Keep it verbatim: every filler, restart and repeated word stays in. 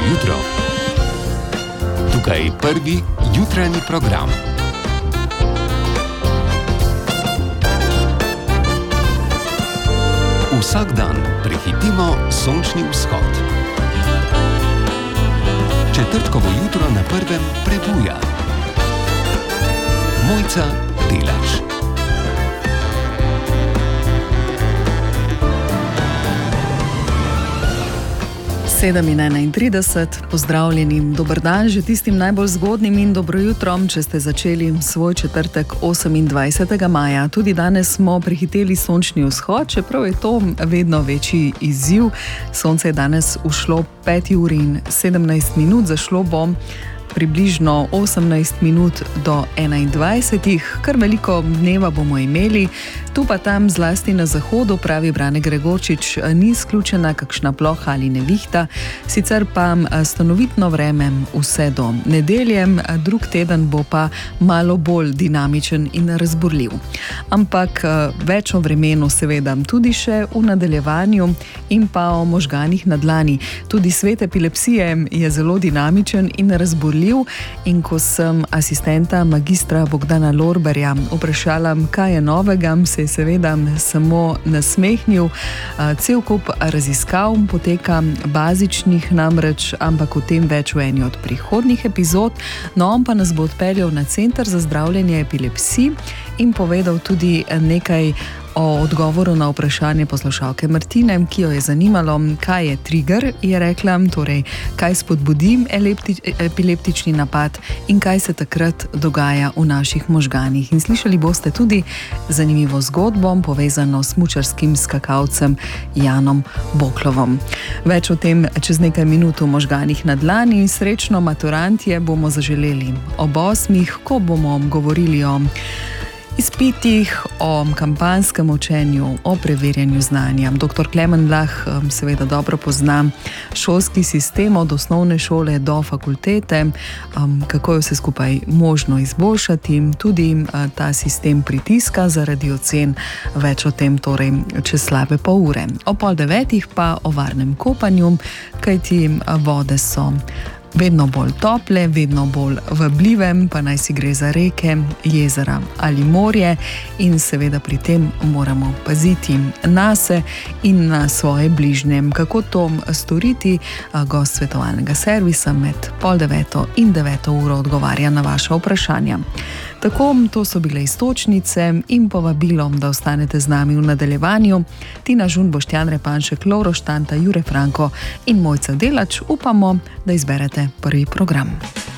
jutro. Tukaj je prvi jutranji program. Vsak dan prehitimo sončni vzhod. Četrtkovo jutro na prvem prebuja. Mojca Delač. sedem in enaintrideset, pozdravljeni, dober dan že tistim najbolj zgodnim in dobro jutrom, če ste začeli svoj četrtek osemindvajsetega maja. Tudi danes smo prehiteli sončni vzhod, čeprav je to vedno večji izziv. Sonce je danes ušlo peti uri in sedemnajst minut, zašlo bo približno osemnajst minut do enaindvajsetih, kar veliko dneva bomo imeli. Tu pa tam, zlasti na zahodu, pravi Brane Gregorčič, ni izključena kakšna ploha ali nevihta, sicer pa stanovitno vreme vse do nedelje, drug teden bo pa malo bolj dinamičen in razburljiv. Ampak več o vremenu seveda tudi še v nadaljevanju in pa o možganih na dlani. Tudi svet epilepsije je zelo dinamičen in razburljiv. In ko sem asistenta magistra Bogdana Lorberja vprašala, kaj je novega, se je seveda samo nasmehnil. Cel kup raziskav poteka, bazičnih namreč, ampak o tem več v eni od prihodnjih epizod. No, on pa nas bo odpeljal na Center za zdravljenje epilepsij in povedal tudi nekaj o odgovoru na vprašanje poslušalke Martine, ki jo je zanimalo, kaj je trigger, je rekla, torej kaj spodbudi epileptični napad in kaj se takrat dogaja v naših možganih. In slišali boste tudi zanimivo zgodbo, povezano s smučarskim skakalcem Janom Boklovom. Več o tem čez nekaj minut v možganih na dlani. Srečno maturantje bomo zaželeli ob osmih, ko bomo govorili o izpitih, o kampanjskem učenju, o preverjanju znanja. Doktor Klemen Lah seveda dobro pozna šolski sistem od osnovne šole do fakultete, kako je vse skupaj možno izboljšati, tudi ta sistem pritiska zaradi ocen, več o tem torej čez slabe pol ure. O pol devetih pa o varnem kopanju, kajti vode so vedno bolj tople, vedno bolj vabljive, pa naj si gre za reke, jezera ali morje, in seveda pri tem moramo paziti nase in na svoje bližnje. Kako to storiti? Gost svetovalnega servisa med pol deveto in deveto uro odgovarja na vaša vprašanja. Tako, to so bile iztočnice in povabilo, da ostanete z nami v nadaljevanju. Tina Žun, Boštjan Repanšek, Lovro Štanta, Jure Franko in Mojca Delač. Upamo, da izberete prvi program.